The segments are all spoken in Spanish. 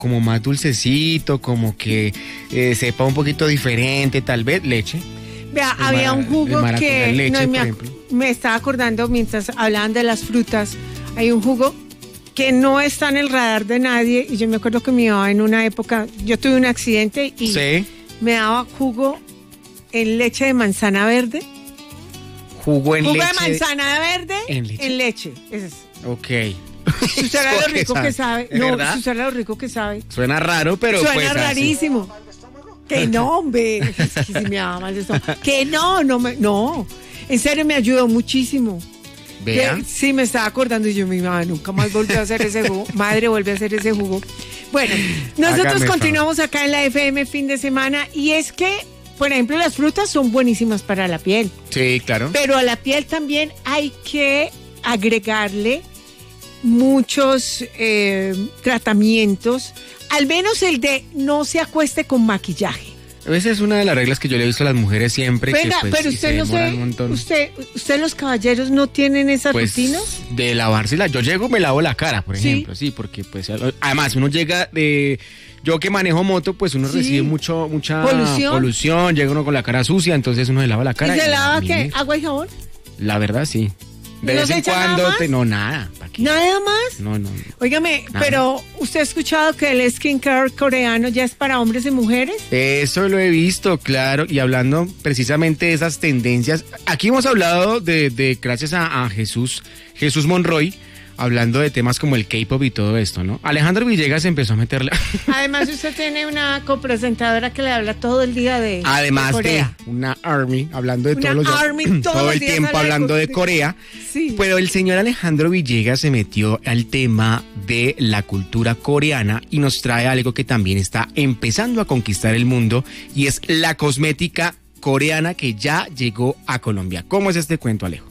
como más dulcecito, como que sepa un poquito diferente, tal vez leche. Vea, había un jugo que leche, me estaba acordando mientras hablaban de las frutas. Hay un jugo que no está en el radar de nadie, y yo me acuerdo que mi mamá en una época, yo tuve un accidente y me daba jugo en leche de manzana verde. Jugo de manzana verde en leche. Ese es. Ok. Si usted era lo rico que sabe. No, si usted era lo rico que sabe. Suena raro, pero suena rarísimo. Que no, hombre. Es que si me amas esto. Que no. En serio me ayudó muchísimo. Vea. Sí, me estaba acordando y yo, mi mamá nunca más volvió a hacer ese jugo. Madre, vuelve a hacer ese jugo. Bueno, nosotros continuamos acá en la FM fin de semana, y es que, por ejemplo, las frutas son buenísimas para la piel. Sí, claro. Pero a la piel también hay que agregarle muchos tratamientos, al menos el de no se acueste con maquillaje. Esa es una de las reglas que yo le he visto a las mujeres siempre. Venga, que, pues, pero usted no sé, usted los caballeros no tienen esas rutinas. De lavársela, yo llego, me lavo la cara, por ejemplo, sí, porque pues además uno llega de... Yo que manejo moto, pues uno recibe mucha polución, llega uno con la cara sucia, entonces uno se lava la cara. ¿Y se lava qué? ¿Agua y jabón? La verdad, sí. De vez en cuando, nada. ¿Nada más? No. Óigame, nada. Pero ¿usted ha escuchado que el skincare coreano ya es para hombres y mujeres? Eso lo he visto, claro, y hablando precisamente de esas tendencias. Aquí hemos hablado de gracias a Jesús Monroy, hablando de temas como el K-pop y todo esto, ¿no? Alejandro Villegas empezó a meterle... Además, usted tiene una copresentadora que le habla todo el día de Corea. De una ARMY, hablando de todo el tiempo hablando de Corea. Sí. Pero el señor Alejandro Villegas se metió al tema de la cultura coreana y nos trae algo que también está empezando a conquistar el mundo, y es la cosmética coreana que ya llegó a Colombia. ¿Cómo es este cuento, Alejo?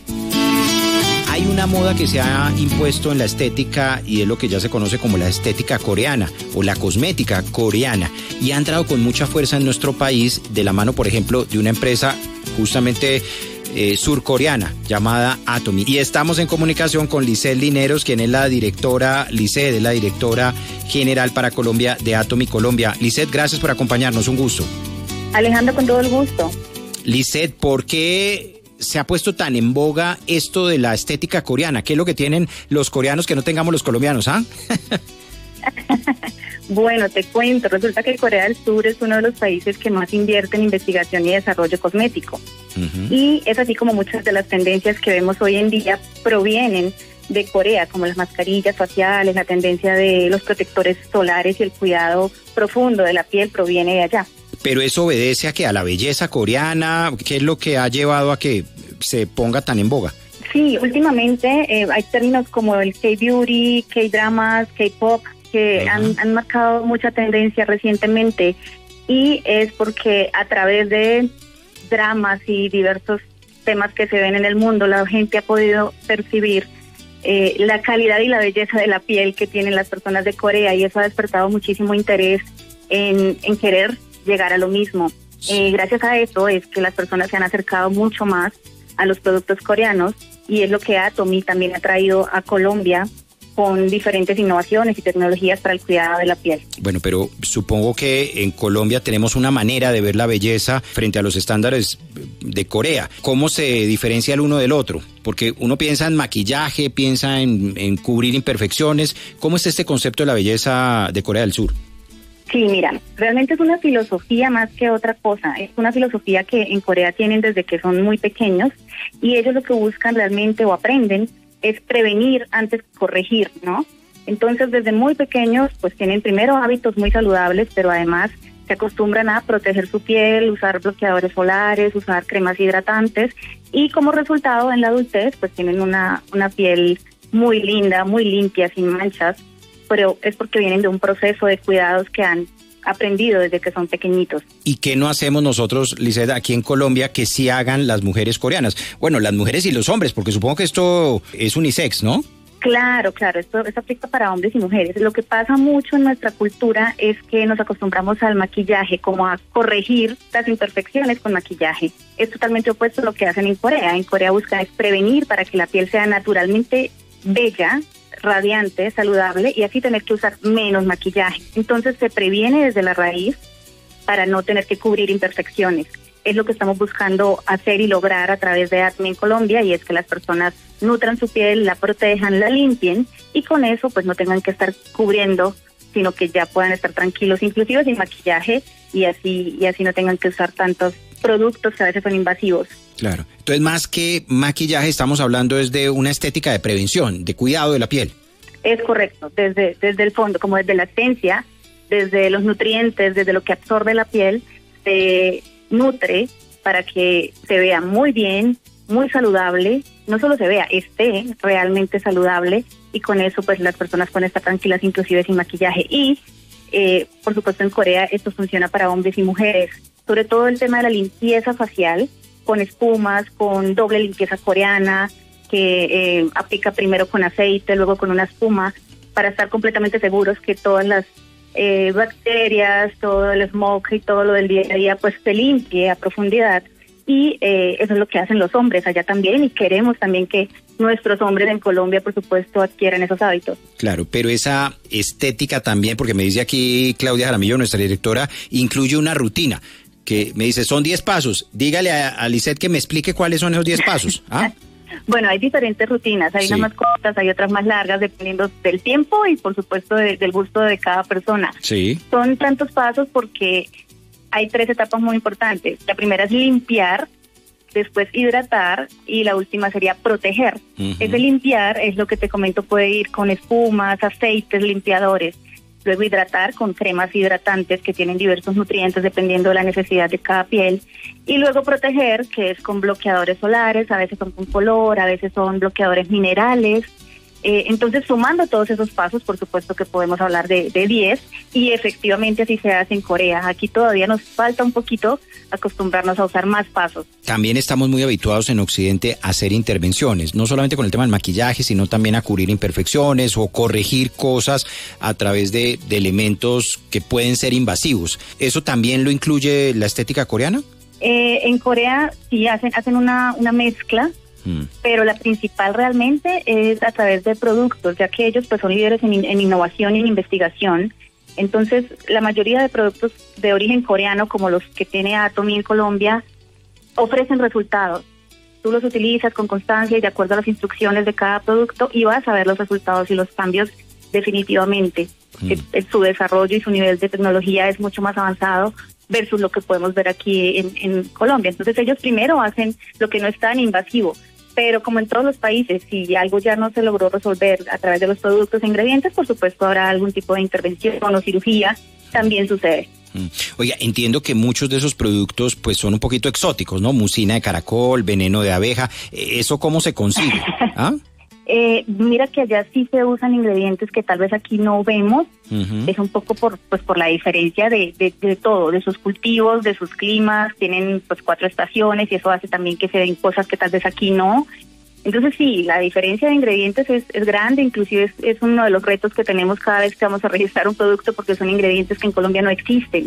Hay una moda que se ha impuesto en la estética, y es lo que ya se conoce como la estética coreana o la cosmética coreana, y ha entrado con mucha fuerza en nuestro país de la mano, por ejemplo, de una empresa justamente surcoreana llamada Atomy. Y estamos en comunicación con Lisset Lineros, quien es la directora, Lisset es la directora general para Colombia de Atomy Colombia. Lisset, gracias por acompañarnos, un gusto. Alejandro, con todo el gusto. Lisset, ¿por qué se ha puesto tan en boga esto de la estética coreana? ¿Qué es lo que tienen los coreanos que no tengamos los colombianos, ah? Bueno, te cuento, resulta que Corea del Sur es uno de los países que más invierte en investigación y desarrollo cosmético. Y es así como muchas de las tendencias que vemos hoy en día provienen de Corea, como las mascarillas faciales, la tendencia de los protectores solares y el cuidado profundo de la piel proviene de allá. Pero eso obedece a que a la belleza coreana, ¿qué es lo que ha llevado a que se ponga tan en boga? Sí, últimamente hay términos como el K-beauty, K-dramas, K-pop, que han marcado mucha tendencia recientemente, y es porque a través de dramas y diversos temas que se ven en el mundo, la gente ha podido percibir la calidad y la belleza de la piel que tienen las personas de Corea, y eso ha despertado muchísimo interés en querer llegar a lo mismo. Gracias a eso es que las personas se han acercado mucho más a los productos coreanos, y es lo que Atomy también ha traído a Colombia con diferentes innovaciones y tecnologías para el cuidado de la piel. Bueno, pero supongo que en Colombia tenemos una manera de ver la belleza frente a los estándares de Corea. ¿Cómo se diferencia el uno del otro? Porque uno piensa en maquillaje, piensa en cubrir imperfecciones. ¿Cómo es este concepto de la belleza de Corea del Sur? Sí, mira, realmente es una filosofía más que otra cosa. Es una filosofía que en Corea tienen desde que son muy pequeños, y ellos lo que buscan realmente o aprenden es prevenir antes que corregir, ¿no? Entonces, desde muy pequeños, pues tienen primero hábitos muy saludables, pero además se acostumbran a proteger su piel, usar bloqueadores solares, usar cremas hidratantes, y como resultado en la adultez, pues tienen una piel muy linda, muy limpia, sin manchas, pero es porque vienen de un proceso de cuidados que han aprendido desde que son pequeñitos. ¿Y qué no hacemos nosotros, Lisset, aquí en Colombia que sí hagan las mujeres coreanas? Bueno, las mujeres y los hombres, porque supongo que esto es unisex, ¿no? Claro, esto aplica para hombres y mujeres. Lo que pasa mucho en nuestra cultura es que nos acostumbramos al maquillaje, como a corregir las imperfecciones con maquillaje. Es totalmente opuesto a lo que hacen en Corea. En Corea buscan es prevenir para que la piel sea naturalmente bella, radiante, saludable y así tener que usar menos maquillaje. Entonces se previene desde la raíz para no tener que cubrir imperfecciones. Es lo que estamos buscando hacer y lograr a través de ATMI en Colombia, y es que las personas nutran su piel, la protejan, la limpien y con eso pues no tengan que estar cubriendo, sino que ya puedan estar tranquilos, inclusive sin maquillaje, y así no tengan que usar tantos productos que a veces son invasivos. Claro. Entonces, más que maquillaje, estamos hablando es de una estética de prevención, de cuidado de la piel. Es correcto, desde el fondo, como desde la esencia, desde los nutrientes, desde lo que absorbe la piel, se nutre para que se vea muy bien, muy saludable, no solo se vea, esté realmente saludable, y con eso pues las personas pueden estar tranquilas, inclusive sin maquillaje. Y por supuesto en Corea esto funciona para hombres y mujeres, sobre todo el tema de la limpieza facial, con espumas, con doble limpieza coreana, que aplica primero con aceite, luego con una espuma, para estar completamente seguros que todas las bacterias, todo el smog y todo lo del día a día pues se limpie a profundidad. Y eso es lo que hacen los hombres allá también, y queremos también que nuestros hombres en Colombia, por supuesto, adquieran esos hábitos. Claro, pero esa estética también, porque me dice aquí Claudia Jaramillo, nuestra directora, incluye una rutina, que me dice, son 10 pasos. Dígale a Lisette que me explique cuáles son esos 10 pasos. ¿Ah? Bueno, hay diferentes rutinas, hay unas más cortas, hay otras más largas, dependiendo del tiempo y, por supuesto, del gusto de cada persona. Sí. Son tantos pasos porque hay 3 etapas muy importantes. La primera es limpiar, después hidratar y la última sería proteger. Ese limpiar es lo que te comento, puede ir con espumas, aceites, limpiadores. Luego hidratar con cremas hidratantes que tienen diversos nutrientes dependiendo de la necesidad de cada piel. Y luego proteger, que es con bloqueadores solares, a veces son con color, a veces son bloqueadores minerales. Entonces, sumando todos esos pasos, por supuesto que podemos hablar de 10, y efectivamente así se hace en Corea. Aquí todavía nos falta un poquito acostumbrarnos a usar más pasos. También estamos muy habituados en Occidente a hacer intervenciones, no solamente con el tema del maquillaje, sino también a cubrir imperfecciones o corregir cosas a través de elementos que pueden ser invasivos. ¿Eso también lo incluye la estética coreana? En Corea sí hacen una mezcla. Pero la principal realmente es a través de productos, ya que ellos pues son líderes en innovación y en investigación. Entonces, la mayoría de productos de origen coreano, como los que tiene Atomy en Colombia, ofrecen resultados. Tú los utilizas con constancia y de acuerdo a las instrucciones de cada producto, y vas a ver los resultados y los cambios definitivamente. Su desarrollo y su nivel de tecnología es mucho más avanzado versus lo que podemos ver aquí en Colombia. Entonces, ellos primero hacen lo que no es tan invasivo. Pero como en todos los países, si algo ya no se logró resolver a través de los productos e ingredientes, por supuesto habrá algún tipo de intervención o cirugía, también sucede. Oiga, entiendo que muchos de esos productos pues son un poquito exóticos, ¿no? Mucina de caracol, veneno de abeja, ¿eso cómo se consigue? ¿Ah? Mira que allá sí se usan ingredientes que tal vez aquí no vemos. Es un poco por la diferencia de todo, de sus cultivos, de sus climas. Tienen pues 4 estaciones y eso hace también que se den cosas que tal vez aquí no. Entonces sí, la diferencia de ingredientes es grande, inclusive es uno de los retos que tenemos cada vez que vamos a registrar un producto, porque son ingredientes que en Colombia no existen.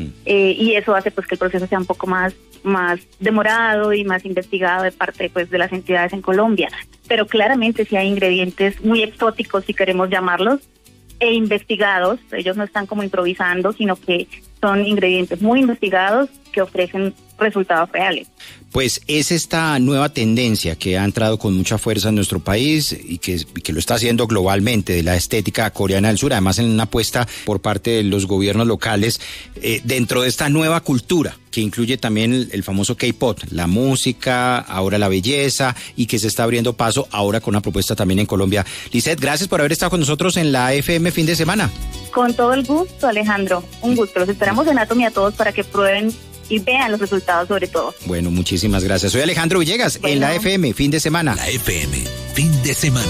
Y eso hace pues que el proceso sea un poco más demorado y más investigado de parte pues de las entidades en Colombia. Pero claramente sí hay ingredientes muy exóticos, si queremos llamarlos, e investigados. Ellos no están como improvisando, sino que son ingredientes muy investigados que ofrecen resultados reales. Pues es esta nueva tendencia que ha entrado con mucha fuerza en nuestro país y que lo está haciendo globalmente, de la estética coreana del sur, además en una apuesta por parte de los gobiernos locales dentro de esta nueva cultura que incluye también el famoso K-pop, la música, ahora la belleza, y que se está abriendo paso ahora con una propuesta también en Colombia. Lisette, gracias por haber estado con nosotros en la FM Fin de Semana. Con todo el gusto, Alejandro, un gusto. Los esperamos en Atomy a todos para que prueben y vean los resultados sobre todo. Bueno, muchísimas gracias. Soy Alejandro Villegas, en la FM Fin de Semana. La FM Fin de Semana.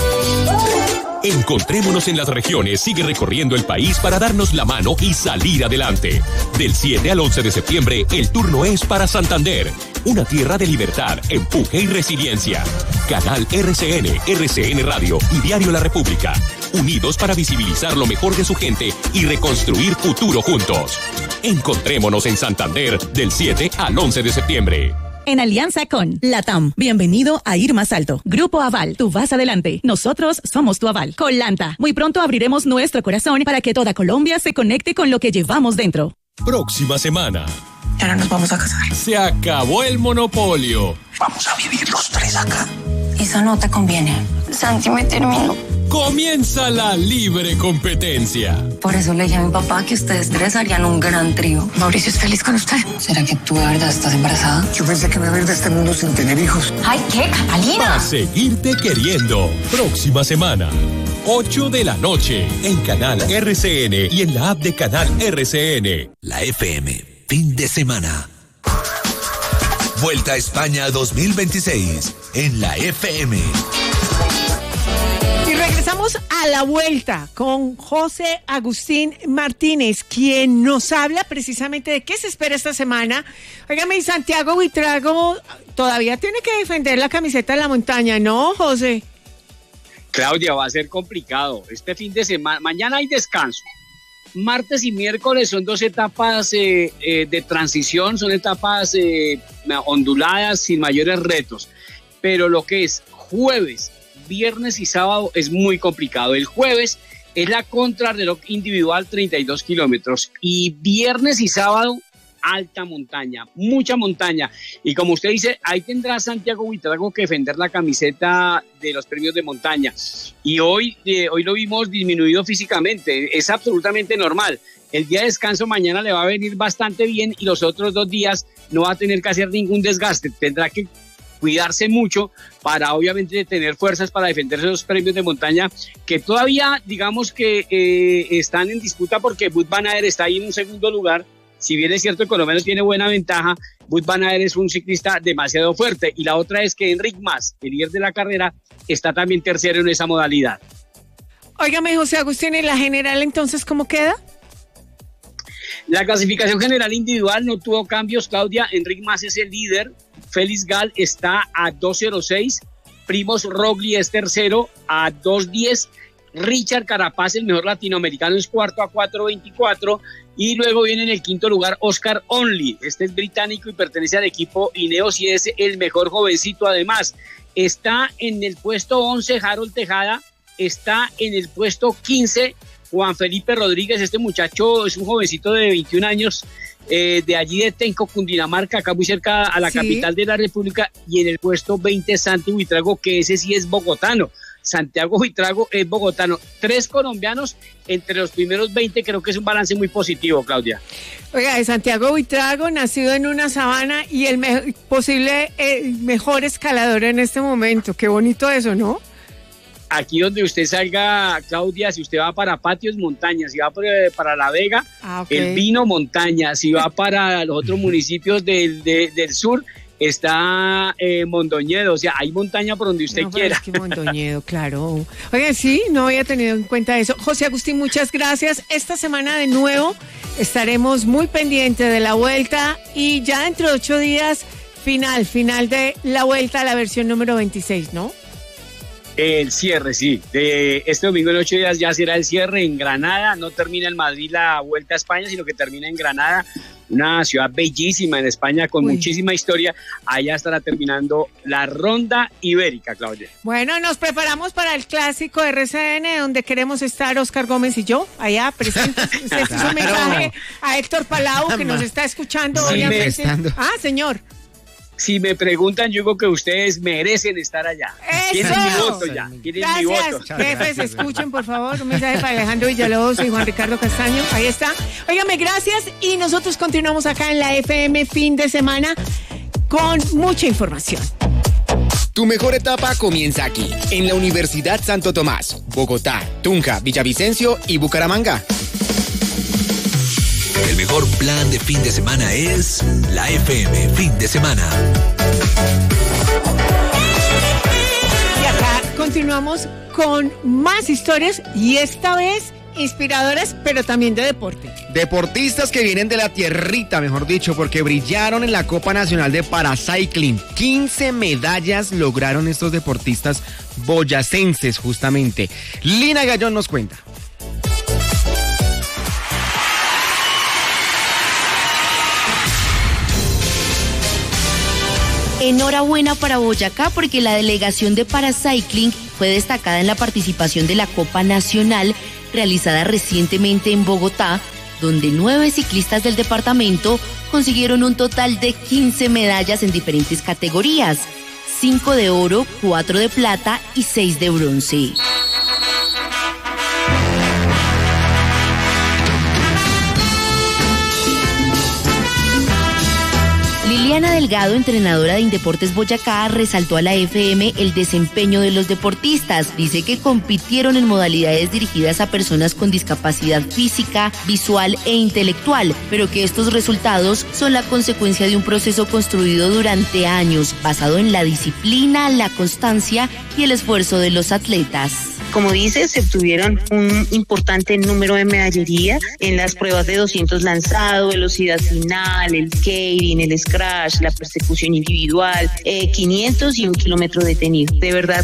Encontrémonos en las regiones, sigue recorriendo el país para darnos la mano y salir adelante. Del 7 al 11 de septiembre, el turno es para Santander, una tierra de libertad, empuje y resiliencia. Canal RCN Radio y Diario La República, unidos para visibilizar lo mejor de su gente y reconstruir futuro juntos. Encontrémonos en Santander del 7 al 11 de septiembre. en alianza con LATAM. Bienvenido a Ir Más Alto. Grupo Aval, tú vas adelante. Nosotros somos tu aval. Colanta, muy pronto abriremos nuestro corazón para que toda Colombia se conecte con lo que llevamos dentro. Próxima semana. Ahora nos vamos a casar. Se acabó el monopolio. Vamos a vivir los tres acá. Eso no te conviene. Santi me terminó. Comienza la libre competencia. Por eso le dije a mi papá que ustedes tres harían un gran trío. Mauricio es feliz con usted. ¿Será que tú de verdad estás embarazada? Yo pensé que me iba a ir de este mundo sin tener hijos. ¡Ay, qué, Catalina! A seguirte queriendo. Próxima semana. 8 de la noche. En Canal RCN y en la app de Canal RCN. La FM. Fin de semana. Vuelta a España 2026 en la FM. Y regresamos a la vuelta con José Agustín Martínez, quien nos habla precisamente de qué se espera esta semana. Óigame, y Santiago Buitrago todavía tiene que defender la camiseta de la montaña, ¿no, José? Claudia, va a ser complicado. Este fin de semana, mañana hay descanso. Martes y miércoles son dos etapas de transición, son etapas onduladas sin mayores retos. Pero lo que es jueves, viernes y sábado es muy complicado. El jueves es la contrarreloj individual, 32 kilómetros. Y viernes y sábado, alta montaña, mucha montaña. Y como usted dice, ahí tendrá Santiago Buitrago que defender la camiseta de los premios de montaña. Y hoy lo vimos disminuido físicamente, es absolutamente normal. El día de descanso mañana le va a venir bastante bien y los otros 2 días no va a tener que hacer ningún desgaste. Tendrá que cuidarse mucho para obviamente tener fuerzas para defenderse los premios de montaña que todavía digamos que están en disputa porque Wout van Aert está ahí en un segundo lugar. Si bien es cierto que Colombiano tiene buena ventaja, Wout van Aert es un ciclista demasiado fuerte. Y la otra es que Enric Mas, el líder de la carrera, está también tercero en esa modalidad. Óigame, José Agustín, ¿en la general entonces cómo queda? La clasificación general individual no tuvo cambios, Claudia. Enric Mas es el líder, Félix Gall está a 2.06, Primož Roglič es tercero a 2.10, Richard Carapaz, el mejor latinoamericano, es cuarto a 4.24 y luego viene en el quinto lugar Oscar Onley. Este es británico y pertenece al equipo Ineos y es el mejor jovencito. Además, está en el puesto 11 Harold Tejada, está en el puesto 15 Juan Felipe Rodríguez. Este muchacho es un jovencito de 21 años de allí de Tenco, Cundinamarca, acá muy cerca a la capital de la República. Y en el puesto 20 Santi Buitrago, que ese sí es bogotano. Santiago Buitrago es bogotano. 3 colombianos entre los primeros 20, creo que es un balance muy positivo, Claudia. Oiga, de Santiago Buitrago, nacido en una sabana y el posible mejor escalador en este momento. Qué bonito eso, ¿no? Aquí donde usted salga, Claudia, si usted va para Patios, montaña. Si va para La Vega, El Vino, montaña. Si va para los otros municipios del sur, está Mondoñedo, o sea, hay montaña por donde usted quiera. Es que Mondoñedo, claro. Oigan, sí, no había tenido en cuenta eso. José Agustín, muchas gracias. Esta semana de nuevo estaremos muy pendientes de la vuelta y ya dentro de 8 días, final de la vuelta a la versión número 26, ¿no? El cierre, sí. De este domingo en 8 días ya será el cierre en Granada. No termina en Madrid la Vuelta a España, sino que termina en Granada, una ciudad bellísima en España con muchísima historia. Allá estará terminando la Ronda Ibérica, Claudia. Bueno, nos preparamos para el clásico RCN, donde queremos estar Oscar Gómez y yo, allá presentes. Este es un mensaje a Héctor Palau, que nos está escuchando, obviamente. Señor. Si me preguntan, yo digo que ustedes merecen estar allá. ¡Eso! Tienen mi voto ya. Tienen mi voto. Jefes, escuchen, por favor, un mensaje para Alejandro Villalobos y Juan Ricardo Castaño. Ahí está. Óigame, gracias. Y nosotros continuamos acá en la FM fin de semana con mucha información. Tu mejor etapa comienza aquí, en la Universidad Santo Tomás, Bogotá, Tunja, Villavicencio y Bucaramanga. El mejor plan de fin de semana es la FM fin de semana. Y acá continuamos con más historias y esta vez inspiradoras, pero también de deporte. Deportistas que vienen de la tierrita, mejor dicho, porque brillaron en la Copa Nacional de Paracycling. 15 medallas lograron estos deportistas boyacenses, justamente. Lina Gallón nos cuenta. Enhorabuena para Boyacá porque la delegación de Paracycling fue destacada en la participación de la Copa Nacional realizada recientemente en Bogotá, donde 9 ciclistas del departamento consiguieron un total de 15 medallas en diferentes categorías, 5 de oro, 4 de plata y 6 de bronce. Liliana Delgado, entrenadora de Indeportes Boyacá, resaltó a la FM el desempeño de los deportistas. Dice que compitieron en modalidades dirigidas a personas con discapacidad física, visual e intelectual, pero que estos resultados son la consecuencia de un proceso construido durante años, basado en la disciplina, la constancia y el esfuerzo de los atletas. Como dices, se obtuvieron un importante número de medallería en las pruebas de 200 lanzado, velocidad final, el keirin, el scratch, la persecución individual, 500 y 1 kilómetro detenido. De verdad